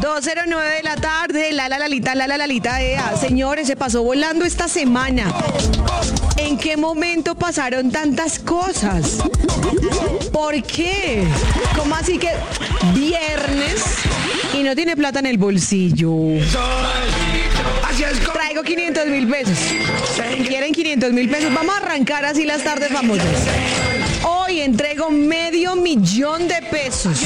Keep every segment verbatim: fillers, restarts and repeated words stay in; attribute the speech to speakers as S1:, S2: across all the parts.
S1: dos cero nueve de la tarde, la la lalita, la la lalita ea. Señores, se pasó volando esta semana. ¿En qué momento pasaron tantas cosas? ¿Por qué? ¿Cómo así que viernes y no tiene plata en el bolsillo? Traigo quinientos mil pesos. ¿Quieren quinientos mil pesos? Vamos a arrancar así las tardes famosas. Hoy entrego medio millón de pesos.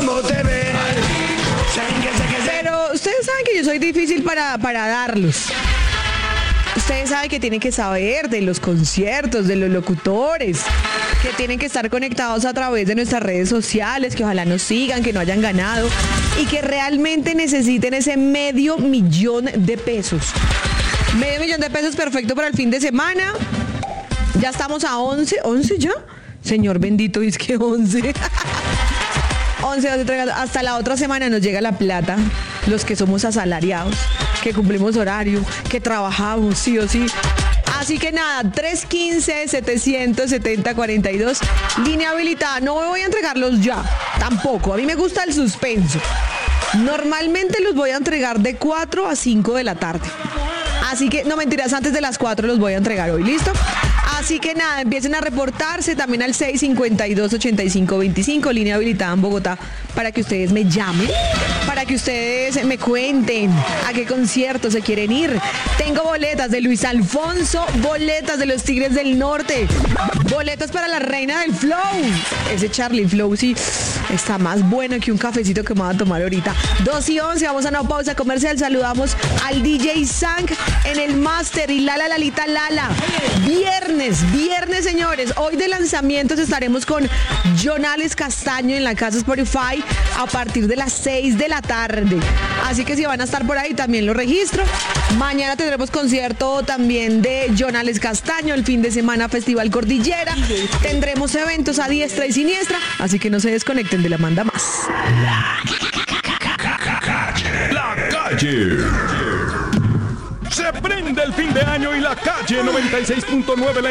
S1: Pero ustedes saben que yo soy difícil para, para darlos. Ustedes saben que tienen que saber de los conciertos, de los locutores, que tienen que estar conectados a través de nuestras redes sociales, que ojalá nos sigan, que no hayan ganado y que realmente necesiten ese medio millón de pesos. Medio millón de pesos perfecto para el fin de semana. Ya estamos a once, ¿once ya? Señor bendito, es que once. once, hasta la otra semana nos llega la plata, los que somos asalariados, que cumplimos horario, que trabajamos sí o sí. Así que nada, tres uno cinco, siete siete cero, cuatro dos, línea habilitada. No me voy a entregarlos ya, tampoco. A mí me gusta el suspenso. Normalmente los voy a entregar de cuatro a cinco de la tarde. Así que, no mentiras, antes de las cuatro los voy a entregar hoy, ¿listo? Así que nada, empiecen a reportarse también al seis cinco dos, ocho cinco dos cinco, línea habilitada en Bogotá, para que ustedes me llamen, para que ustedes me cuenten a qué concierto se quieren ir. Tengo boletas de Luis Alfonso, boletas de los Tigres del Norte, boletas para la reina del flow. Ese Charlie Flow sí está más bueno que un cafecito que me voy a tomar ahorita. dos y once, vamos a una pausa comercial. Saludamos al D J Zank en el máster y Lala Lalita Lala. Viernes, viernes señores, hoy de lanzamientos estaremos con Jonales Castaño en la casa Spotify a partir de las seis de la tarde. Así que si van a estar por ahí también lo registro. Mañana tendremos concierto también de Jonales Castaño, el fin de semana Festival Cordillera. Tendremos eventos a diestra y siniestra, así que no se desconecten de la manda más.
S2: La calle. La calle. Se prende el fin de año y la calle noventa y seis punto nueve